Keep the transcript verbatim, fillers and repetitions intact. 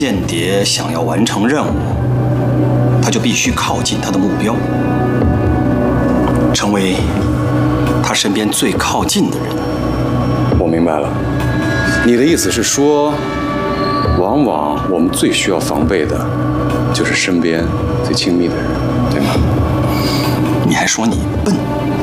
间谍想要完成任务，他就必须靠近他的目标，成为他身边最靠近的人。 我明白了，你的意思是说，往往我们最需要防备的，就是身边最亲密的人，对吗？ 你还说你笨？